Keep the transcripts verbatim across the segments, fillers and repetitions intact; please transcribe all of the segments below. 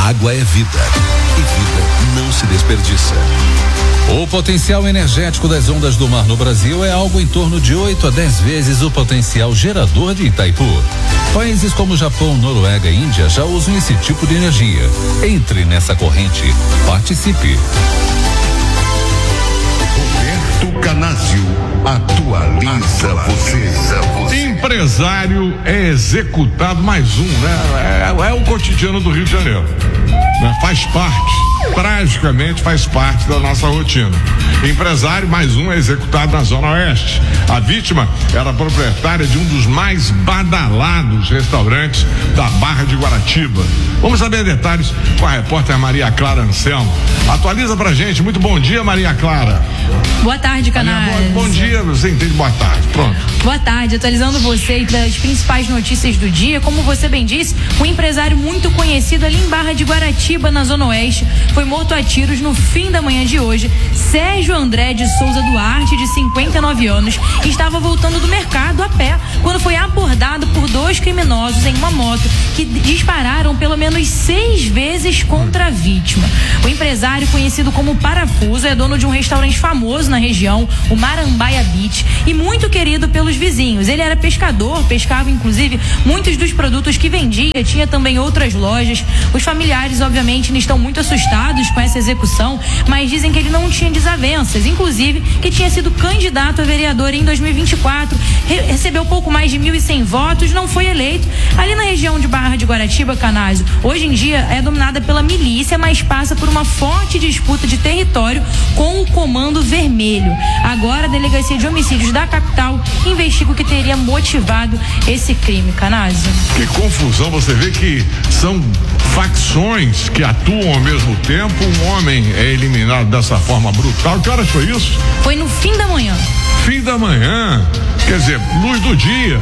Água é vida. E vida não se desperdiça. O potencial energético das ondas do mar no Brasil é algo em torno de oito a dez vezes o potencial gerador de Itaipu. Países como Japão, Noruega e Índia já usam esse tipo de energia. Entre nessa corrente. Participe. Roberto Canásio atualiza você. Empresário é executado, mais um, né? É, é o cotidiano do Rio de Janeiro. Né? Faz parte, tragicamente faz parte da nossa rotina. Empresário, mais um, é executado na Zona Oeste. A vítima era proprietária de um dos mais badalados restaurantes da Barra de Guaratiba. Vamos saber detalhes com a repórter Maria Clara Anselmo. Atualiza pra gente. Muito bom dia, Maria Clara. Boa tarde, Canais. Bom, bom dia, você entende? Boa tarde. Pronto. Boa tarde, atualizando você das principais notícias do dia. Como você bem disse, um empresário muito conhecido ali em Barra de Guaratiba, na Zona Oeste, foi morto a tiros no fim da manhã de hoje. Sérgio André de Souza Duarte, de cinquenta e nove anos, estava voltando do mercado a pé quando foi abordado por dois criminosos em uma moto que dispararam pelo menos seis vezes contra a vítima. O empresário, conhecido como Parafuso, é dono de um restaurante famoso na região, o Marambaia Beach, e muito querido pelos vizinhos. Ele era pescador, pescava inclusive muitos dos produtos que vendia, tinha também outras lojas. Os familiares, obviamente, estão muito assustados com essa execução, mas dizem que ele não tinha desavenças, inclusive que tinha sido candidato a vereador em dois mil e vinte e quatro, re- recebeu pouco mais de mil e cem votos, não foi eleito. Ali na região de Barra de Guaratiba, Canásio, hoje em dia é dominada pela milícia, mas passa por uma forte disputa de território com o Comando Vermelho. Agora a Delegacia de Homicídios da capital investiga o que teria motivado esse crime, Canásio. Que confusão, você vê que são facções que atuam ao mesmo tempo. Um homem é eliminado dessa forma brutal. Que horas foi isso? Foi no fim da manhã. Fim da manhã, quer dizer, luz do dia,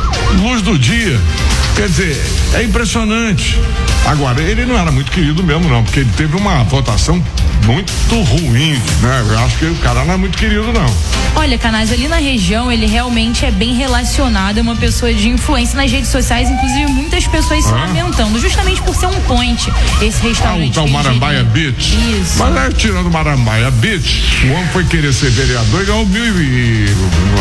luz do dia, quer dizer, é impressionante. Agora, ele não era muito querido mesmo não, porque ele teve uma votação muito ruim, né? Eu acho que o cara não é muito querido não. Olha, Canásio, ali na região ele realmente é bem relacionado, é uma pessoa de influência nas redes sociais, inclusive muitas pessoas se lamentando, justamente por ser um point, esse restaurante. Ah, o tal Marambaia Beach. Isso. Mas aí, tirando o Marambaia Beach, o homem foi querer ser vereador e ganhou mil e...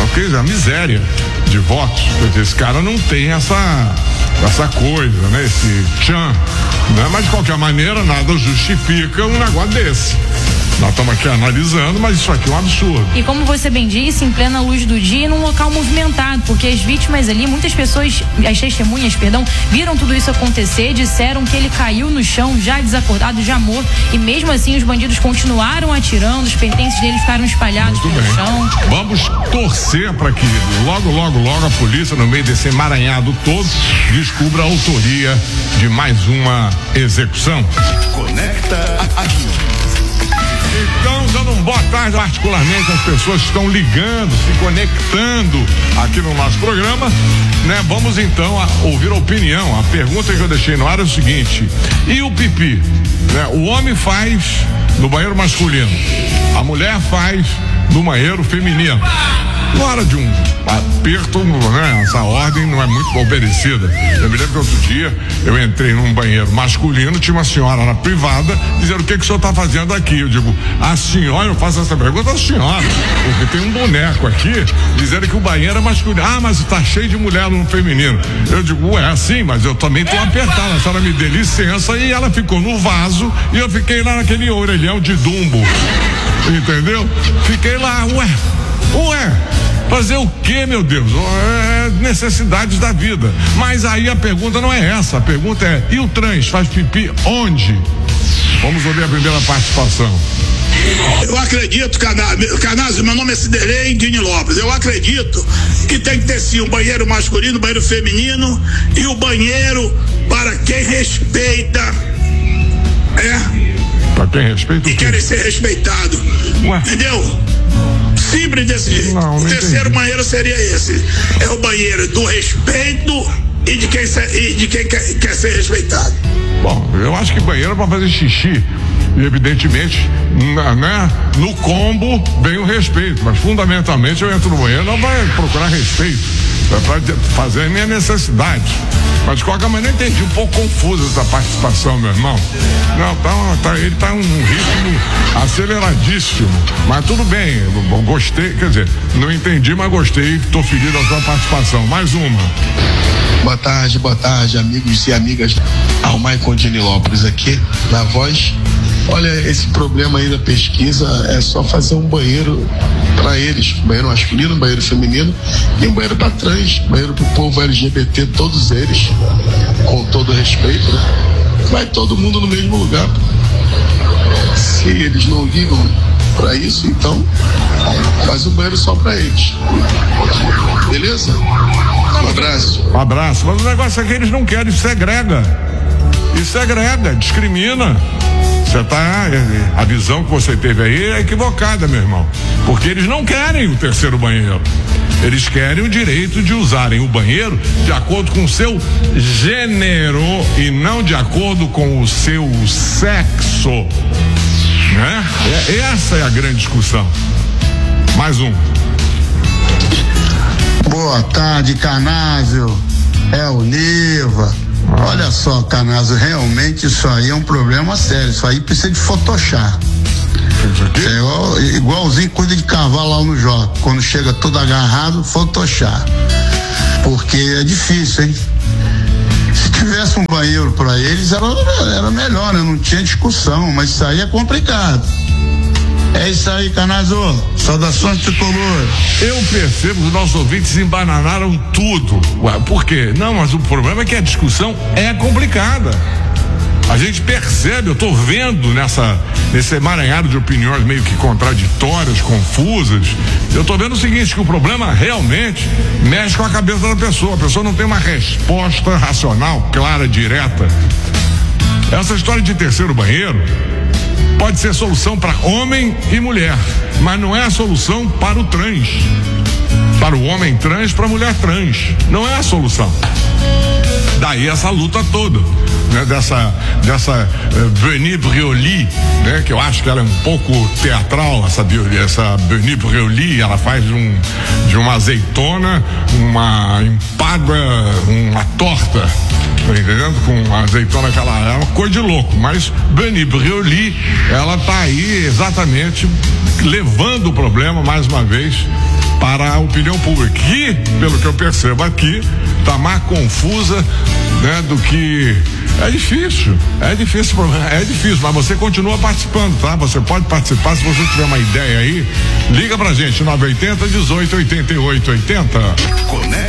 a miséria de votos. Esse cara não tem essa essa coisa, né? Esse tchan, né? Mas de qualquer maneira, nada justifica um negócio desse. Nós estamos aqui analisando, mas isso aqui é um absurdo. E como você bem disse, em plena luz do dia, num local movimentado, porque as vítimas ali, muitas pessoas, as testemunhas, perdão, viram tudo isso acontecer, disseram que ele caiu no chão, já desacordado, já morto, e mesmo assim os bandidos continuaram atirando, os pertences dele ficaram espalhados Muito pelo bem. chão. Vamos torcer para que logo, logo, logo a polícia, no meio desse emaranhado todo, descubra a autoria de mais uma execução. Conecta aqui. Então, dando um boa tarde, particularmente as pessoas que estão ligando, se conectando aqui no nosso programa, né? Vamos então a ouvir a opinião. A pergunta que eu deixei no ar é o seguinte: e o pipi? Né? O homem faz no banheiro masculino, a mulher faz no banheiro feminino. Na hora de um aperto, né, essa ordem não é muito obedecida. Eu me lembro que outro dia eu entrei num banheiro masculino, tinha uma senhora na privada dizendo: o que que o senhor está fazendo aqui? Eu digo: a senhora, eu faço essa pergunta à senhora, porque tem um boneco aqui dizendo que o banheiro é masculino. Ah, mas está cheio de mulher no feminino. Eu digo: ué, assim, mas eu também estou apertado. A senhora me dê licença. E ela ficou no vaso e eu fiquei lá naquele orelhão de Dumbo. Entendeu? Fiquei lá, ué, ué. Fazer o que, meu Deus? É necessidades da vida. Mas aí a pergunta não é essa. A pergunta é: e o trans faz pipi onde? Vamos ouvir a primeira participação. Eu acredito, Canásio, meu nome é Ciderei Dini Lopes. Eu acredito que tem que ter sim um banheiro masculino, um banheiro feminino e o banheiro para quem respeita. É? Para quem respeita o E quê? querem ser respeitados. Ué? Entendeu? Simples desse jeito. Não, não o terceiro entendi. banheiro seria esse. É o banheiro do respeito e de quem, se, e de quem quer, quer ser respeitado. Bom, eu acho que banheiro é para fazer xixi. E evidentemente, na, né, no combo vem o respeito. Mas fundamentalmente eu entro no banheiro, não vai procurar respeito. é para fazer a minha necessidade. Mas de qualquer maneira eu entendi um pouco confusa essa participação, meu irmão. Não, tá, tá, ele tá um ritmo aceleradíssimo. Mas tudo bem, eu gostei, quer dizer, não entendi, mas gostei, tô feliz da sua participação. Mais uma. Boa tarde, boa tarde, amigos e amigas. Ao Maicon de Nilópolis aqui, na voz. Olha, esse problema aí da pesquisa é só fazer um banheiro para eles, banheiro masculino, banheiro feminino e um banheiro para trans, banheiro pro povo L G B T, todos eles, com todo respeito, né? Vai todo mundo no mesmo lugar. Se eles não ligam para isso, então faz um banheiro só para eles. Beleza? Um abraço. Um abraço. Mas o negócio é que eles não querem, segrega. E segrega, discrimina. Você tá, a visão que você teve aí é equivocada, meu irmão. Porque eles não querem o terceiro banheiro. Eles querem o direito de usarem o banheiro de acordo com o seu gênero e não de acordo com o seu sexo. Né? É, essa é a grande discussão. Mais um. Boa tarde, Canásio. É o Niva. Olha só, Canásio, realmente isso aí é um problema sério. Isso aí precisa de Photoshop. Isso é igual, igualzinho coisa de cavalo lá no J. Quando chega todo agarrado, Photoshop. Porque é difícil, hein? Se tivesse um banheiro para eles, era, era melhor, né? Não tinha discussão, mas isso aí é complicado. É isso aí, Canazô. Saudações tricolor. Eu percebo que os nossos ouvintes embananaram tudo. Ué, por quê? Não, mas o problema é que a discussão é complicada. A gente percebe, eu estou vendo nessa, nesse emaranhado de opiniões meio que contraditórias, confusas. Eu estou vendo o seguinte, que o problema realmente mexe com a cabeça da pessoa. A pessoa não tem uma resposta racional, clara, direta. Essa história de terceiro banheiro pode ser solução para homem e mulher, mas não é a solução para o trans. Para o homem trans, para a mulher trans. Não é a solução. Daí essa luta toda, né? Dessa, dessa uh, Beni Brioli, né? Que eu acho que ela é um pouco teatral, essa, essa Beni Brioli, ela faz um, de uma azeitona, uma empada, uma torta, tá entendendo? Com uma azeitona que ela é uma coisa de louco, mas Beni Brioli, ela tá aí exatamente levando o problema, mais uma vez, para a opinião pública, que, pelo que eu percebo aqui, tá mais confusa, né, do que é difícil, é difícil, é difícil, mas você continua participando, tá? Você pode participar, se você tiver uma ideia aí, liga pra gente, nove oito zero, dezoito, oitenta e oito, oitenta. Conecta